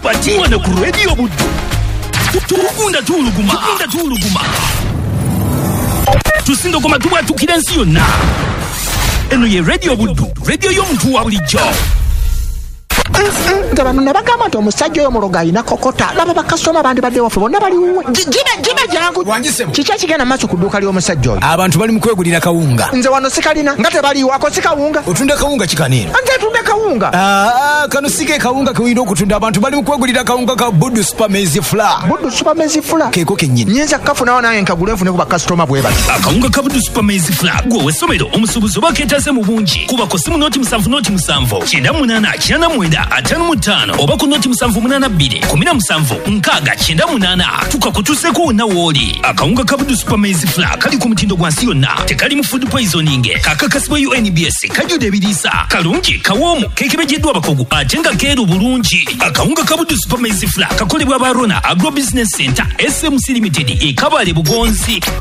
Batiwana ku Radio Buddu. Tugunda tuluguma. Tusinga koma tubatukira ensi yonna. Eno ye Radio Buddu, radio y'omuntu wa bulijjo. Nga bano nabagamba nti omusajja oyo muloga alina kokota laba bakasitoma bandi badde waffe bonna baliwo jibe jangu kiki ekigenda maaso ku dduuka ly'omusajja oyo. Abantu bali mu kwegulira kawunga. Nze wano sikalina nga tebaliwo ako si kawunga. Otunda kawunga kikanira. Nze ntunda kawunga. Kano sige kawunga kewira okutunda. Abantu bali mu kwegulira kawunga ka Buddu Super Maize Flour. Buddu Super Maize Flour keeko kennyini. Nyinza kafunawo naye nkagula nfune ku bakasitoma bwe bati. Akawunga ka Buddu Super Maize Flour gwe w'essomero omusuubuzi oba keetaase mu bungi kuba ku simu nooti 7 98 oba ku nooti 782 17 tukakutuuseko wonna w'oli. Akawunga ka Buddu Super Maize Flour kali ku mutindo gwa nsi yonna, tekali mu food poisoning, kakakasibwa UNBS, kajjudde ebiriisa, kalungi, kawoomu, keekebejeddwa abakugu ate nga keeru bulungi. Akawunga ka Buddu Super Maize Flour kakolebwa ba Rona Agro Business Center SMC Limited, e Kabale Bugonzi.